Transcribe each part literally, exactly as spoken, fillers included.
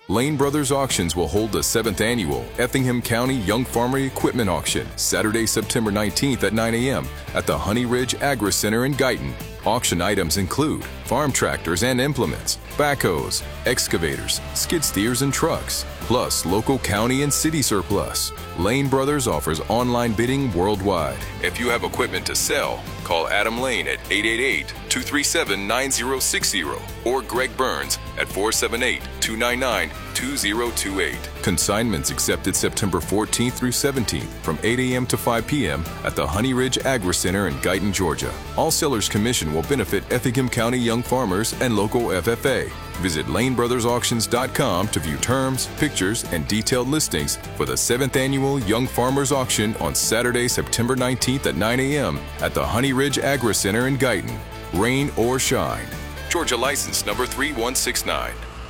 Lane Brothers Auctions will hold the seventh Annual Effingham County Young Farmer Equipment Auction, Saturday, September nineteenth at nine a.m. at the Honey Ridge Agri Center in Guyton. Auction items include farm tractors and implements, backhoes, excavators, skid steers and trucks, plus local county and city surplus. Lane Brothers offers online bidding worldwide. If you have equipment to sell, call Adam Lane at eight eight eight, two three seven, nine zero six zero or Greg Burns at four seven eight, two nine nine, two zero two eight. Consignments accepted September fourteenth through seventeenth from eight a.m. to five p.m. at the Honey Ridge Agri Center in Guyton, Georgia. All sellers' commission will benefit Effingham County young farmers and local F F A. Visit lane brothers auctions dot com to view terms, pictures, and detailed listings for the seventh Annual Young Farmers Auction on Saturday, September nineteenth at nine a.m. at the Honey Ridge Agri Center in Guyton. Rain or shine. Georgia license number three one six nine.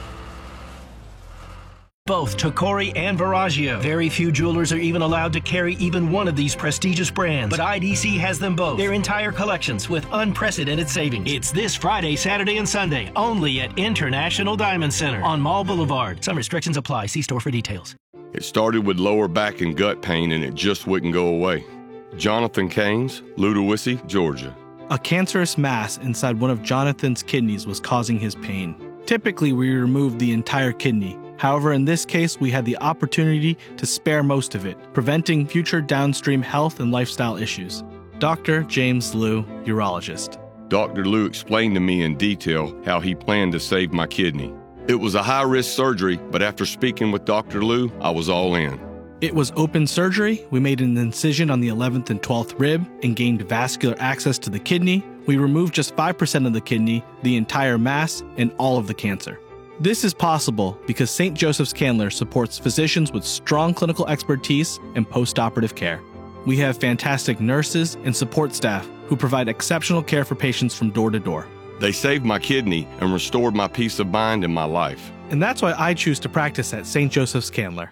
Both Tacori and Veragio. Very few jewelers are even allowed to carry even one of these prestigious brands, but I D C has them both. Their entire collections with unprecedented savings. It's this Friday, Saturday, and Sunday, only at International Diamond Center on Mall Boulevard. Some restrictions apply. See store for details. It started with lower back and gut pain, and it just wouldn't go away. Jonathan Keynes, Ludowici, Georgia. A cancerous mass inside one of Jonathan's kidneys was causing his pain. Typically, we remove the entire kidney. However, in this case, we had the opportunity to spare most of it, preventing future downstream health and lifestyle issues. Doctor James Liu, urologist. Doctor Liu explained to me in detail how he planned to save my kidney. It was a high-risk surgery, but after speaking with Doctor Liu, I was all in. It was open surgery. We made an incision on the eleventh and twelfth rib and gained vascular access to the kidney. We removed just five percent of the kidney, the entire mass, and all of the cancer. This is possible because Saint Joseph's Candler supports physicians with strong clinical expertise and post-operative care. We have fantastic nurses and support staff who provide exceptional care for patients from door to door. They saved my kidney and restored my peace of mind and my life. And that's why I choose to practice at Saint Joseph's Candler.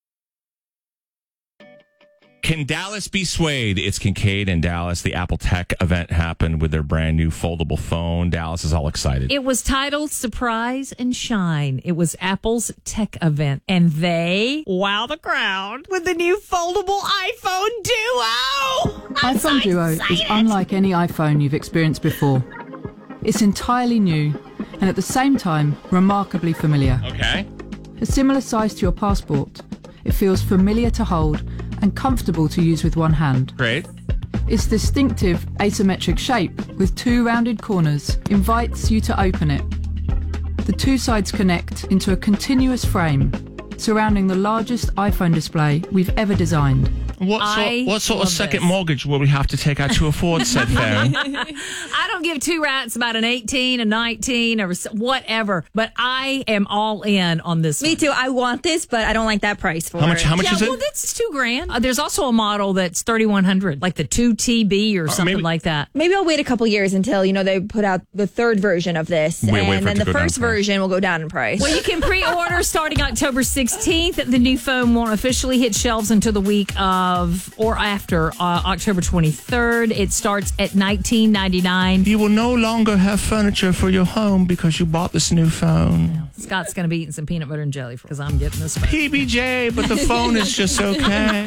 Can Dallas be swayed? It's Kincaid and Dallas. The Apple Tech event happened with their brand new foldable phone. Dallas is all excited. It was titled Surprise and Shine. It was Apple's tech event, and they wow the crowd with the new foldable iPhone Duo. I'm iPhone so Duo excited. is unlike any iPhone you've experienced before. It's entirely new and at the same time remarkably familiar. Okay. A similar size to your passport, it feels familiar to hold and comfortable to use with one hand. Great. Its distinctive asymmetric shape with two rounded corners invites you to open it. The two sides connect into a continuous frame surrounding the largest iPhone display we've ever designed. What sort, what sort of second this. mortgage will we have to take out to afford said phone? I don't give two rats about an eighteen, a nineteen, or whatever, but I am all in on this Me one. too. I want this, but I don't like that price for How much, it. how much yeah, is it? well, that's two grand. Uh, there's also a model that's thirty-one hundred, like the two T B or something maybe- like that. Maybe I'll wait a couple years until, you know, they put out the third version of this. Wait, and wait for it then to the go down first in price. version will go down in price. Well, you can pre-order starting October sixteenth. The new phone won't officially hit shelves until the week of or after uh, October twenty-third. It starts at nineteen ninety-nine. You will no longer have furniture for your home because you bought this new phone. Scott's going to be eating some peanut butter and jelly because I'm getting this phone. P B J, but the phone is just okay.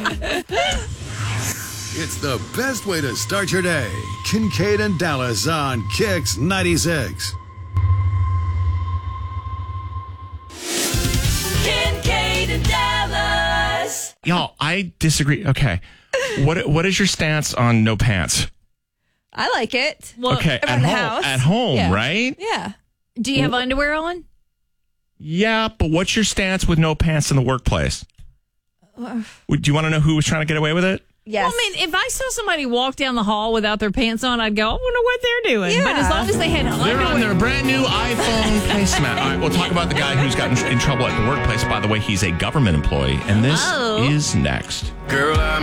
It's the best way to start your day. Kincaid and Dallas on Kicks ninety-six. Kincaid and Dallas. Y'all, I disagree. Okay. What What is your stance on no pants? I like it. Well, okay, around at the home, house. at home, Yeah. right? Yeah. Do you have underwear on? Yeah, but what's your stance with no pants in the workplace? Uh, Do you want to know who was trying to get away with it? Yes. Well, I mean, if I saw somebody walk down the hall without their pants on, I'd go, I wonder what they're doing. Yeah. But as long as they had They're on underwear. their brand new iPhone placemat. All right, we'll talk about the guy who's gotten in trouble at the workplace. By the way, he's a government employee, and this Oh. is next. Girl, I'm